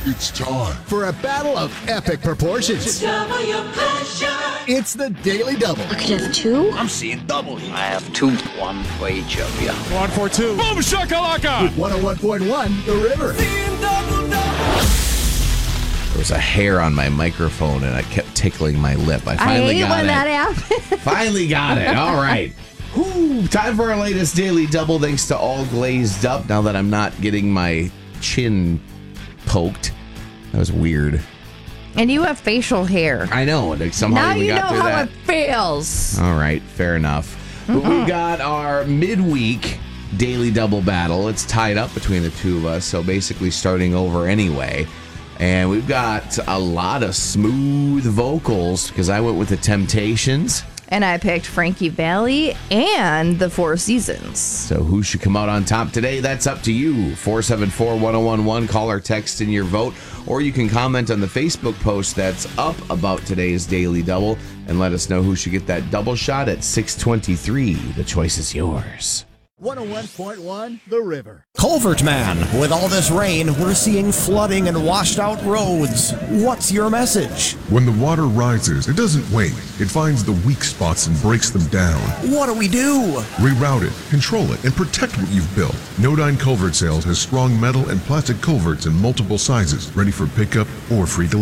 It's time for a battle of epic proportions. Double your pleasure. It's the Daily Double. I could have two. I'm seeing double here. I have two. One for each of you. 1 for 2. Boom shakalaka! 101.1 The River. There was a hair on my microphone, and I kept tickling my lip. I I finally hate got when it. that happens. Finally got it. All right. Whew. Time for our latest Daily Double. Thanks to All Glazed Up. Now that I'm not getting my chin poked. That was weird. And you have facial hair. I know. Somehow Now we you know got through how that. it feels. All right. Fair enough. But we've got our midweek Daily Double battle. It's tied up between the two of us, so basically starting over anyway. And we've got a lot of smooth vocals because I went with the Temptations. And I picked Frankie Valli and the Four Seasons. So who should come out on top today? That's up to you. 474-1011. Call or text in your vote. Or you can comment on the Facebook post that's up about today's Daily Double and let us know who should get that double shot at 6:23. The choice is yours. 101.1 The River. Culvert Man, with all this rain, we're seeing flooding and washed out roads. What's your message? When the water rises, it doesn't wait. It finds the weak spots and breaks them down. What do we do? Reroute it, control it, and protect what you've built. Nodine Culvert Sales has strong metal and plastic culverts in multiple sizes, ready for pickup or free delivery.